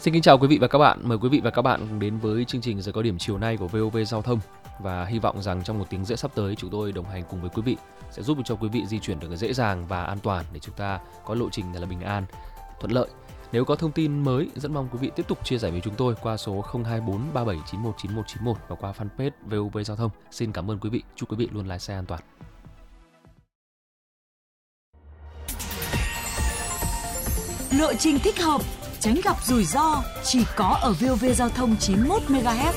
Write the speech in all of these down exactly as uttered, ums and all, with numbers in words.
Xin kính chào quý vị và các bạn. Mời quý vị và các bạn đến với chương trình Giờ Cao Điểm chiều nay của vê o vê Giao thông. Và hy vọng rằng trong một tiếng rưỡi sắp tới, chúng tôi đồng hành cùng với quý vị sẽ giúp cho quý vị di chuyển được dễ dàng và an toàn để chúng ta có lộ trình thật là bình an, thuận lợi. Nếu có thông tin mới, rất mong quý vị tiếp tục chia sẻ với chúng tôi qua số không hai bốn ba bảy chín một chín một chín một và qua fanpage vê o vê Giao thông. Xin cảm ơn quý vị. Chúc quý vị luôn lái xe an toàn. Lộ trình thích hợp, tránh gặp rủi ro chỉ có ở vê o vê Giao thông chín mươi mốt mê ga héc.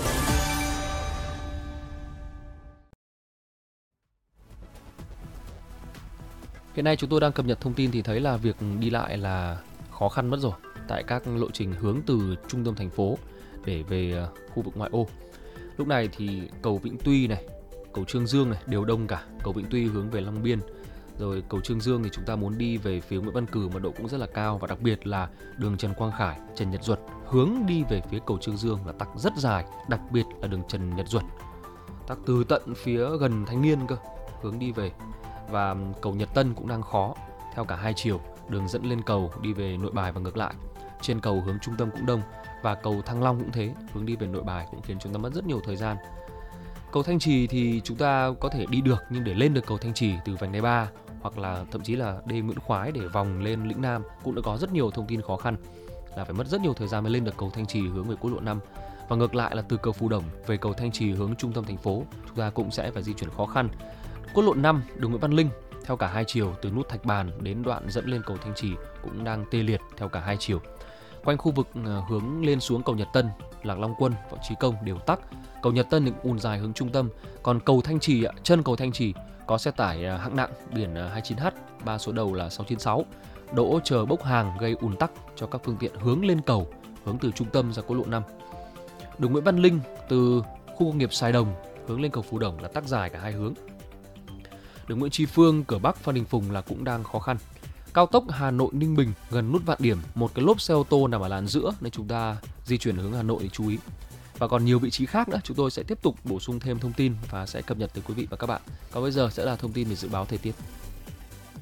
Hiện nay chúng tôi đang cập nhật thông tin thì thấy là việc đi lại là khó khăn mất rồi tại các lộ trình hướng từ trung tâm thành phố để về khu vực ngoại ô. Lúc này thì cầu Vĩnh Tuy này, cầu Trương Dương này đều đông cả. Cầu Vĩnh Tuy hướng về Long Biên, rồi cầu Trương Dương thì chúng ta muốn đi về phía Nguyễn Văn Cừ mật độ cũng rất là cao, và đặc biệt là đường Trần Quang Khải, Trần Nhật Duật hướng đi về phía cầu Trương Dương là tắc rất dài, đặc biệt là đường Trần Nhật Duật tắc từ tận phía gần Thanh Niên cơ hướng đi về. Và cầu Nhật Tân cũng đang khó theo cả hai chiều, đường dẫn lên cầu đi về Nội Bài và ngược lại. Trên cầu hướng trung tâm cũng đông, và cầu Thăng Long cũng thế, hướng đi về Nội Bài cũng khiến chúng ta mất rất nhiều thời gian. Cầu Thanh Trì thì chúng ta có thể đi được, nhưng để lên được cầu Thanh Trì từ vành đai ba hoặc là thậm chí là đê Nguyễn Khoái để vòng lên Lĩnh Nam cũng đã có rất nhiều thông tin khó khăn, là phải mất rất nhiều thời gian mới lên được cầu Thanh Trì hướng về quốc lộ năm. Và ngược lại là từ cầu Phú Đồng về cầu Thanh Trì hướng trung tâm thành phố, chúng ta cũng sẽ phải di chuyển khó khăn. Quốc lộ năm đường Nguyễn Văn Linh theo cả hai chiều từ nút Thạch Bàn đến đoạn dẫn lên cầu Thanh Trì cũng đang tê liệt theo cả hai chiều. Quanh khu vực hướng lên xuống cầu Nhật Tân, Lạc Long Quân, Võ Chí Công đều tắc. Cầu Nhật Tân thì ùn dài hướng trung tâm. Còn cầu Thanh Trì, chân cầu Thanh Trì có xe tải hạng nặng biển hai mươi chín H, ba số đầu là sáu chín sáu, đỗ chờ bốc hàng gây ùn tắc cho các phương tiện hướng lên cầu, hướng từ trung tâm ra quốc lộ năm. Đường Nguyễn Văn Linh từ khu công nghiệp Sài Đồng hướng lên cầu Phú Đồng là tắc dài cả hai hướng. Đường Nguyễn Tri Phương, cửa Bắc, Phan Đình Phùng là cũng đang khó khăn. Cao tốc Hà Nội Ninh Bình gần nút Vạn Điểm, một cái lốp xe ô tô nằm ở làn giữa nên chúng ta di chuyển hướng Hà Nội thì chú ý. Và còn nhiều vị trí khác nữa, chúng tôi sẽ tiếp tục bổ sung thêm thông tin và sẽ cập nhật tới quý vị và các bạn. Còn bây giờ sẽ là thông tin về dự báo thời tiết.